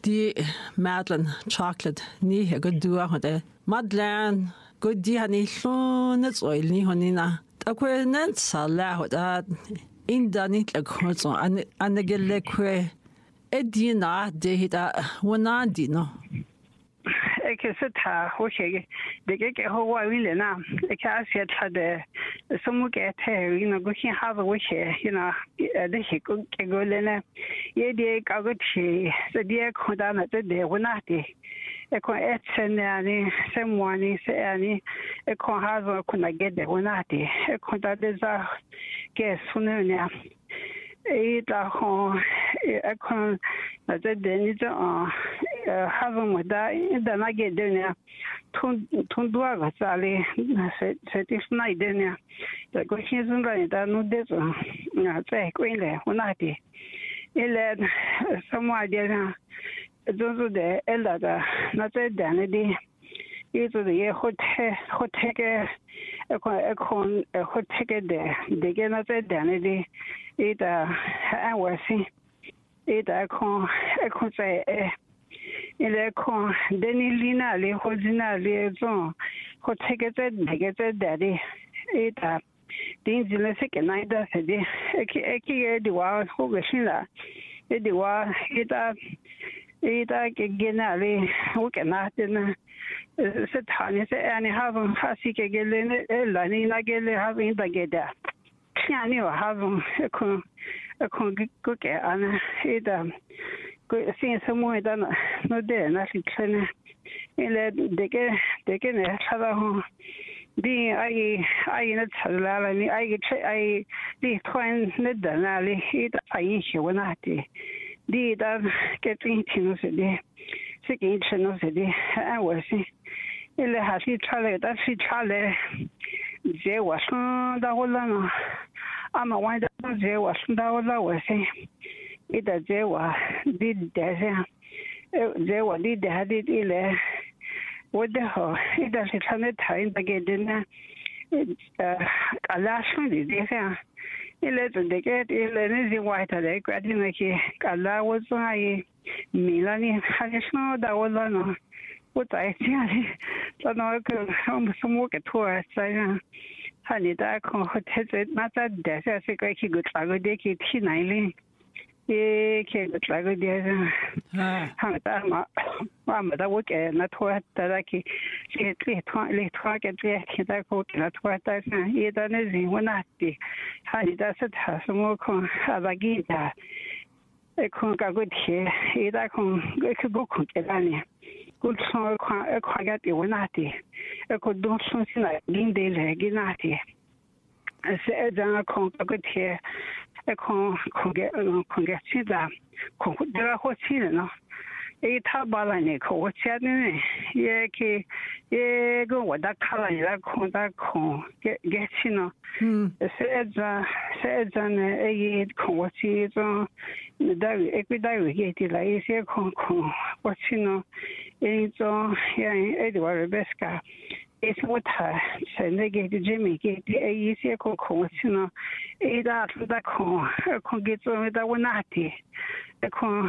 the Madeline chocolate ni he good do a Madeleine good di honey it's oil ni honina. Akwe sala that in danit like horse and the gelekwe edina de hita one dino. Ekeseta hoche de ke ho wa wile na e ka sia tade somu ke te go hin have a wish de he go ke go lena ye de ka go chi se de ko da na de wona de e ko etsen ani semwani se ani e ko have ko na get de wona de e ko da de za ke sunu ne da ho e ko na de ni za have da da na get de ne tun doa ga sale se ti snai de ne da go hin zun da no de zo na sai ko ile wona de ile somwa de na zo de ela da na sai da ne de itu de hote ke kon hote ke de ke na sai da ne de ita an wasi ita kon sai il est con Denilina les Hodina les gens who take it daddy it things in the second night that's a day eki the wild Hogashila the wild it generally who cannot sit honey and have Hasik again learning again having the get there. Can you have a con cook and it seeing someone done no day, nothing clean. They get a home. Being I in a salami, I the twine neddanali, it I issue when I did getting things a day, second channels a day, I was in. Il has he tried that she tried. There was the whole I'm a wind up there was the whole it a zewa did there zewa did had it ile what the ho it does it on the time again a last one did there ile to get ile white a graduate kala was I Milani had a snow that was on what I don't know some work at tour honey that not that there's a great good trago T9 ke tlago dia ha ta ma da wo ke na thwa ta da ki ke le thwa ke ke ta ko ke na thwa ta sa ye da ne zi wona ti ha ni da sa ta so mo ko ba gi da e ko ka go thi e da ko ke go ko ke da ni ko so ko ga ti wona ti e ko do so si na din de le gi na ti se da ko ka thi kon get da ko da ho chi no e ta ba la ne ko cha ne ye ke ye go wa da ka la ya ko da ko get chi no se da ne e ko chi zo da e ku da ye ti la e se ko chi no e zo ya e de wa beska it's what I negative Jimmy get easy cook, you know, it out with that con get on with that one natty. A con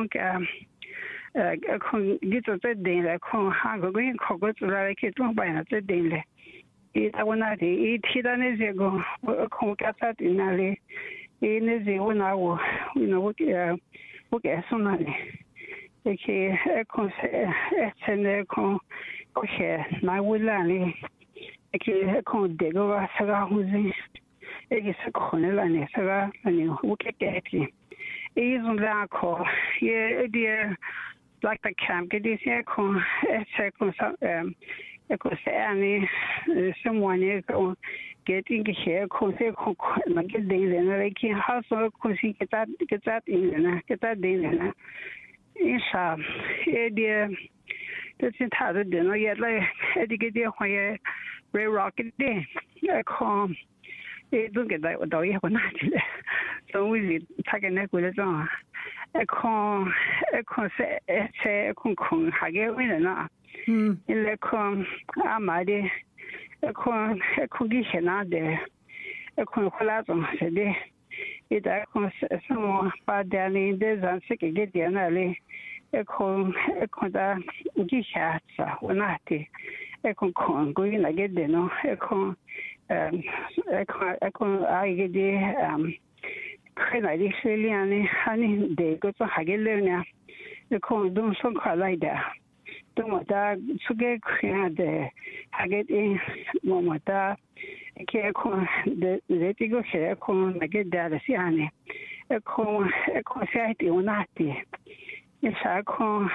get a day, a con hang a green cockles like it won't buy a daily. It I will not eat hidden as you go, a con cat in alley. In as you 1 hour, you know, what some money. Okay, a con send a con. Okay, na wulani eke ko dego wa saga huzi eke se khone la ne saga ani o ke ke ti e zo la ko ye die like the camp ke dis ye ko se ko e ko se ani someone ye ko getting here ko se ko na ke de na ke ha so ko si ke ta in na ke ta de na isa e die that's in how to do yet like get the way ray rocket day I call it don't get that without you not so we take a neck with it on I call say I get win na in the com amade I call get not there I call it I call some bad daddy there's on sick get the ekon da gichatsa onati ekon going agede no ekon aigede khena di seliani hani de go to hagelnya ekon dum son khalaida tomata suge khina de hagete momata ke ekon de letigo che ekon agede da siani ekon siati onati Isakon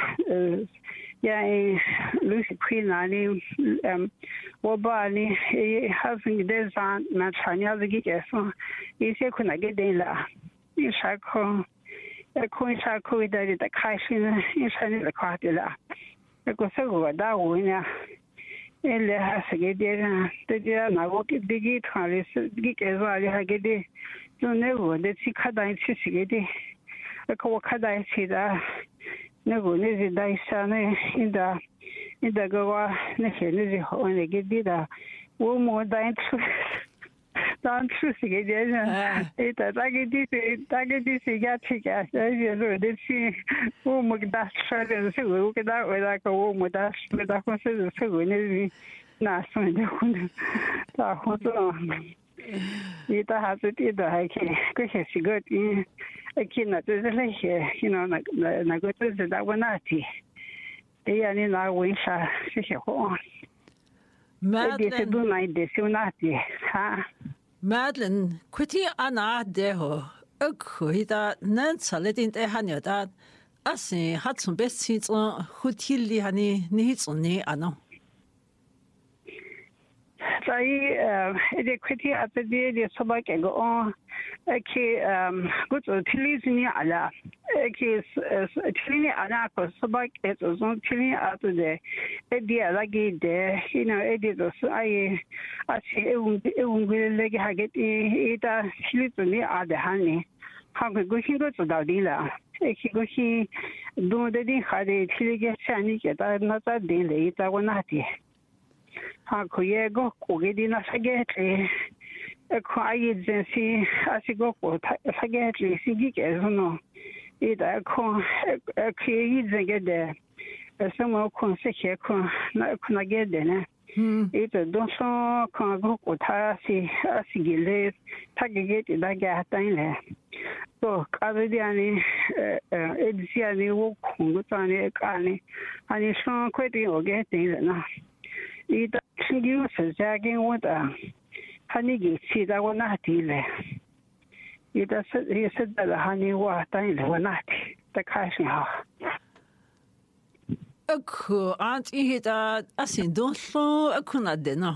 Lucy Queenani Wobani having design Matanya the Gigason is a Kunagedela. Isakon a coin saco that is the Kaishin inside the Cartilla. A Kosovo Dawina in the Hasagede, the dear Nawoki Digit, Harris, Gig as well, Hagede, you never that she cut down Sissigede. A Kawakada Sida. Never needed Daisane in the Goa, Nefenizi, when they get dida. One more dying down to again. It a Daggy Yatica, they see whom would dash and so look at that way like a woman with dash with a consider so when not so it has it either. I can't she got in. I cannot do the here, I go to that one. They are in our winter. Madeline, do like this, you not, ha? Madeline, quitty Anna deho, a cuida, Nansa letting a honey that I say had some best seats on who till the honey needs on me, I know. So the quitty at the day, the sobak and go on. Good utilizing ala. Tilling anako sobak it was on tilling out of the idea like there, editors. I see it won't leg haggett either slippery at the honey. How could go to Daudila? Go he do the had a tilly sanic at not a day, it I not. How could you go? Get in a forget. A quiet agency as you go for forget Sigik as no. It a create get there. Some consequence can get there. It a don't so can go for Tassi as you get it like a time. So, Cavadiani, Ediani, walk on the carney, and it's so quite or getting it uses jagging water. Honey, see that one not either. He said that the honey was dying, were not the cashing house. A cool auntie hit that I seen don't slow a kuna dinner.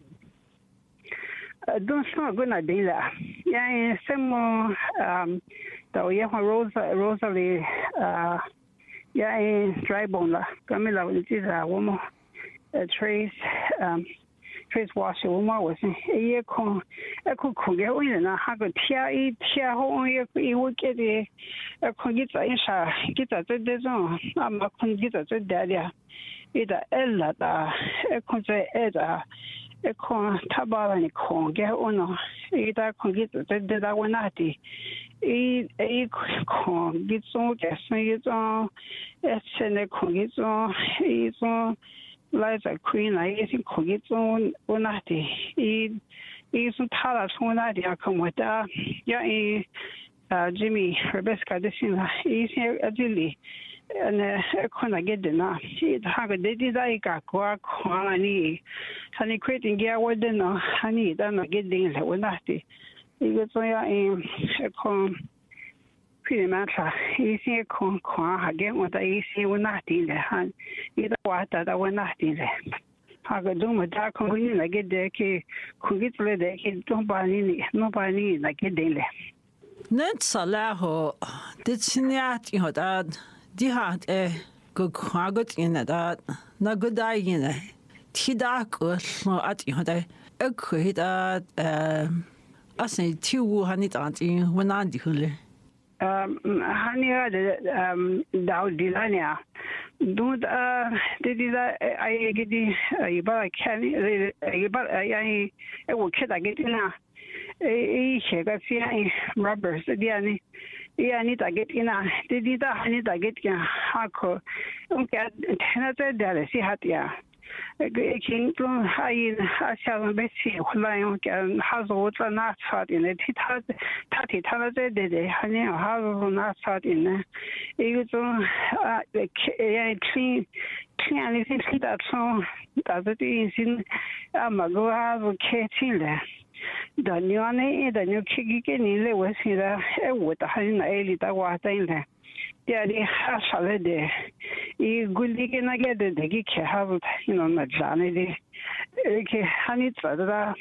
Don't slow a good idea. Yeah, some more, though, yeah, Rosalie, yeah, dry bone, Camilla, which is a woman, Trace, Trace washer was a year con a cook get in a hug a tear home. You would get a congita insha, get at the zone. I'm a congita to daddy. Either Ella, a contra Eda, a con tabal and a con get on. Either congita to that one natty. A con gets on, gets on, send a congita, is on. Liza Queen, I isn't Cogits on Onati. He isn't Talas Onati. I come with that. Yeah, Jimmy, Rebecca, this is here a dilly. And I couldn't get the now. He'd have a daddy like a quack, honey. Honey, creating gear with dinner. Honey, then I get things that were nasty. He was in a pretty much easy con again what I see when not in the hand. Either what that I was not in there. I could do my dark when I get there, could get ready, nobody like a daily. Net Salaho did Siniat, that the heart a good quagot in that, not good eye in a Tidak or at you had a quid at I say 2 honey auntie when I do. Honey, Daudilania. Don't did I get the about can I will kid I get in a shake. I see rubbers, Diani. يعني تاجتنا تدي تا هني تاجتنا هاكو ممكن هنا تدرس هاتيا كين تون هاي أشياء بس ولا يمكن حظوظ الناس فاتين تاتي تنا تدري هني حظوظ الناس فاتين يقولون يعني كين يعني في كده تون تازتي إنسان أما جوها كتير له دنيانه دنيو كي نيله وسيله وده هنا إلي تواصله يعني حصل ده يقول لي كنا قاعد دقيق كهذا هنا نجاني ده كي هني ترى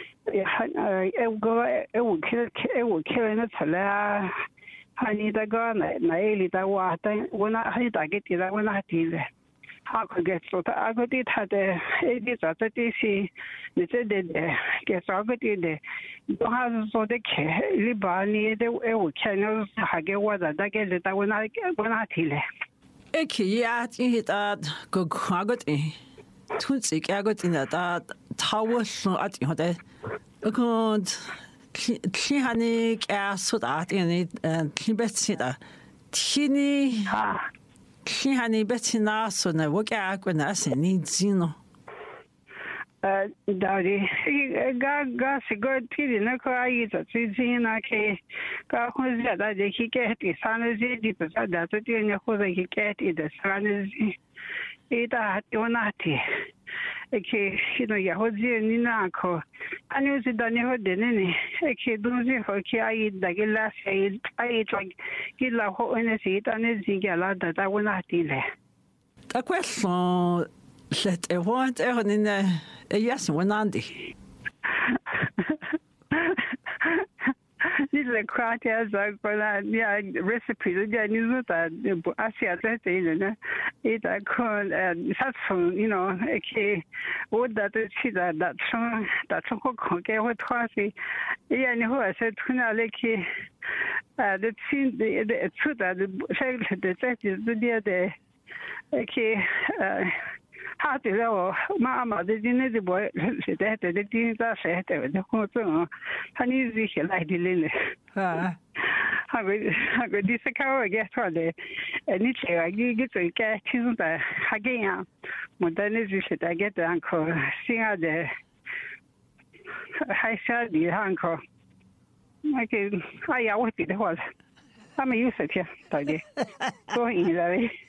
أو كلا نتلا هني تقانا نايلي تواصله ونا هني تاجت كذا ونا هتيله هاكو جسوتا أقولي هذا إدي زاتي سي نتدد جسوتي ده بهذا صدق اللي باني ده أو كانوا حاجة وذا ده كده ده ونا تيله إكيات إهتاد كعقد تونسي كعقد إن ده تحول أتي هذا كنت تلهني كأسود يعني تلبس هذا تيني يعني بتنا صنع وقع كنا سنين زينو. داري جا سيجار تيجي نكواي تزينا كي كأخذ زيادة ذيك كهتي سانزي بس هذا تدي نأخذ ذيك كهتي ده سانزي إذا هتوناتي كي هنا يهودي نيناكو أنا وزداني هودني كي دونزي هو كي أي دقيلا سيد أي تلاقي كلا هو أنا سيد أنا زيجلا ده وناتي له. أقول لت أوانت أهون ياس وناندي. Nile kwati azakola ya recipe ya nizuta asia tete ne ita kon satsun ke oda de chida da chon ko ke ho twasi ya ni ho se tuna le ke de tin de tsuda de shegl de tete de ke hade lo mama de dine de boy se de dine da se de ko so hani zi lai de le ha go di se ka o ge to de ni che ga gi to ke tin da ha ge ya mo da ne zi se da ge de anko singa de hai sa di anko ma ke ai ya wo ti de ho ta me yu se ti ta de so in la